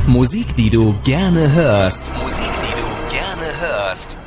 Musik, die du gerne hörst. Musik, die du gerne hörst.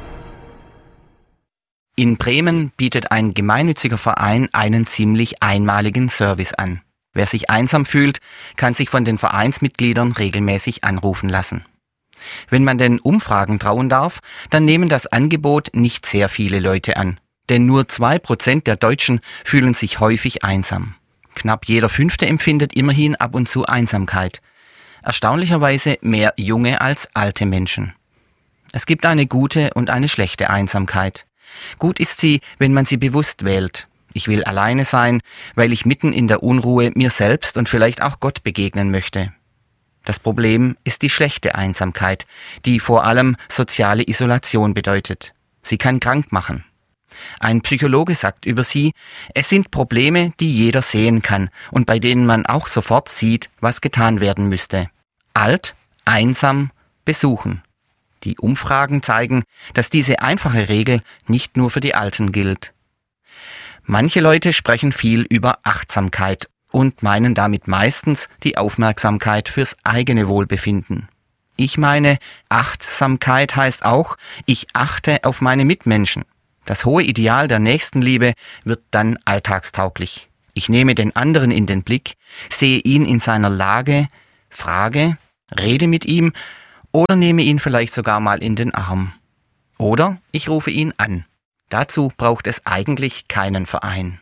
In Bremen bietet ein gemeinnütziger Verein einen ziemlich einmaligen Service an. Wer sich einsam fühlt, kann sich von den Vereinsmitgliedern regelmäßig anrufen lassen. Wenn man den Umfragen trauen darf, dann nehmen das Angebot nicht sehr viele Leute an. Denn nur 2% der Deutschen fühlen sich häufig einsam. Knapp jeder 5. empfindet immerhin ab und zu Einsamkeit. Erstaunlicherweise mehr junge als alte Menschen. Es gibt eine gute und eine schlechte Einsamkeit. Gut ist sie, wenn man sie bewusst wählt. Ich will alleine sein, weil ich mitten in der Unruhe mir selbst und vielleicht auch Gott begegnen möchte. Das Problem ist die schlechte Einsamkeit, die vor allem soziale Isolation bedeutet. Sie kann krank machen. Ein Psychologe sagt über sie, es sind Probleme, die jeder sehen kann und bei denen man auch sofort sieht, was getan werden müsste. Alt, einsam, besuchen. Die Umfragen zeigen, dass diese einfache Regel nicht nur für die Alten gilt. Manche Leute sprechen viel über Achtsamkeit und meinen damit meistens die Aufmerksamkeit fürs eigene Wohlbefinden. Ich meine, Achtsamkeit heißt auch, ich achte auf meine Mitmenschen. Das hohe Ideal der Nächstenliebe wird dann alltagstauglich. Ich nehme den anderen in den Blick, sehe ihn in seiner Lage, frage, rede mit ihm oder nehme ihn vielleicht sogar mal in den Arm. Oder ich rufe ihn an. Dazu braucht es eigentlich keinen Verein.